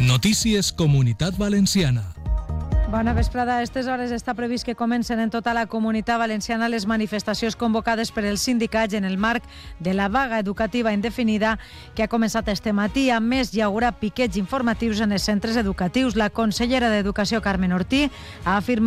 Notícies Comunitat Valenciana. Bona vesprada. A aquestes hores està previst que comencen en tota la Comunitat Valenciana les manifestacions convocades per els sindicats en el marc de la vaga educativa indefinida que ha començat este matí. A més, hi haurà piquets informatius en els centres educatius. La consellera d'Educació, Carmen Ortí, ha afirmat